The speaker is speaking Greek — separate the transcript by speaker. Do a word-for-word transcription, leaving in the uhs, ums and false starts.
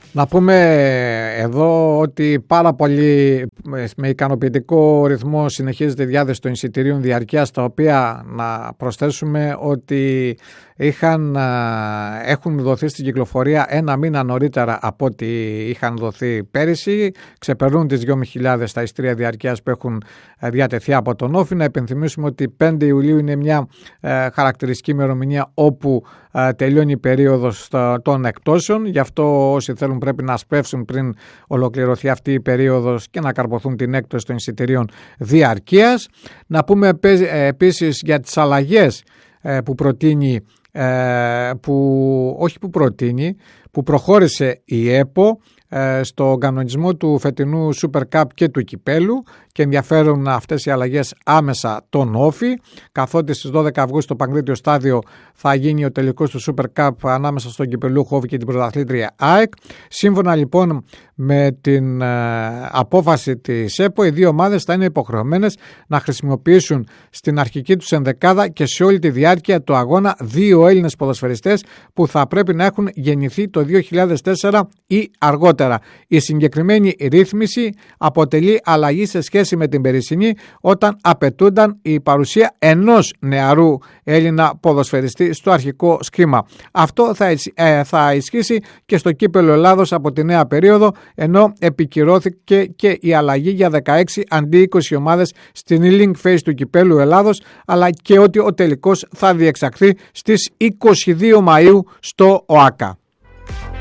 Speaker 1: Να πούμε εδώ ότι πάρα πολύ με ικανοποιητικό ρυθμό συνεχίζεται η διάθεση των εισιτηρίων διαρκείας, τα οποία να προσθέσουμε ότι είχαν, έχουν δοθεί στην κυκλοφορία ένα μήνα νωρίτερα από ό,τι είχαν δοθεί πέρυσι. Ξεπερνούν τις δυόμισι χιλιάδες τα εισιτήρια διαρκείας που έχουν διατεθεί από τον Όφη. Να υπενθυμίσουμε ότι πέντε Ιουλίου είναι μια ε, χαρακτηριστική ημερομηνία όπου ε, τελειώνει η περίοδος των εκτόσεων. Γι' αυτό όσοι θέλουν πρέπει να σπεύσουν πριν ολοκληρωθεί αυτή η περίοδος και να καρποθούν την έκπτωση των εισιτηρίων διαρκείας. Να πούμε επίσης για τις αλλαγές ε, που προτείνει, ε, που, όχι που προτείνει, που προχώρησε η ΕΠΟ στον κανονισμό του φετινού Super Cup και του Κυπέλου, και ενδιαφέρουν αυτές οι αλλαγές άμεσα τον Όφη, καθότι στις δώδεκα Αυγούστου στο Παγκρίτιο Στάδιο θα γίνει ο τελικός του Super Cup ανάμεσα στον κυπελούχο Όφη και την πρωταθλήτρια ΑΕΚ. Σύμφωνα λοιπόν με την ε, απόφαση της ΕΠΟ, οι δύο ομάδες θα είναι υποχρεωμένες να χρησιμοποιήσουν στην αρχική τους ενδεκάδα και σε όλη τη διάρκεια του αγώνα δύο Έλληνες ποδοσφαιριστές που θα πρέπει να έχουν γεννηθεί το δύο χιλιάδες τέσσερα ή αργότερα. Η συγκεκριμένη ρύθμιση αποτελεί αλλαγή σε σχέση με την περσινή, όταν απαιτούνταν η παρουσία ενός νεαρού Έλληνα ποδοσφαιριστή στο αρχικό σχήμα. Αυτό θα, ε, θα ισχύσει και στο Κύπελλο Ελλάδος από τη νέα περίοδο, ενώ επικυρώθηκε και η αλλαγή για δεκαέξι αντί είκοσι ομάδες στην link phase του Κυπέλλου Ελλάδος, αλλά και ότι ο τελικός θα διεξαχθεί στις είκοσι δύο Μαΐου στο ΟΑΚΑ.